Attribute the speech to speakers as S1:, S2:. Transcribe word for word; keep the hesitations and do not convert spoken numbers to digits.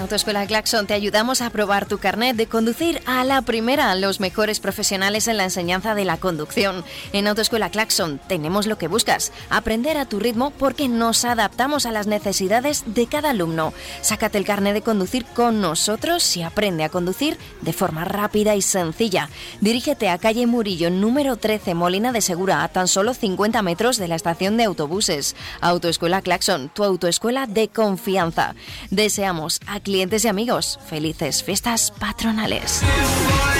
S1: Autoescuela Claxon te ayudamos a probar tu carnet de conducir a la primera, los mejores profesionales en la enseñanza de la conducción. En Autoescuela Claxon tenemos lo que buscas, aprender a tu ritmo porque nos adaptamos a las necesidades de cada alumno. Sácate el carnet de conducir con nosotros y aprende a conducir de forma rápida y sencilla. Dirígete a calle Murillo, número trece, Molina de Segura, a tan solo cincuenta metros de la estación de autobuses. Autoescuela Claxon, tu autoescuela de confianza. Deseamos a clientes y amigos felices fiestas patronales.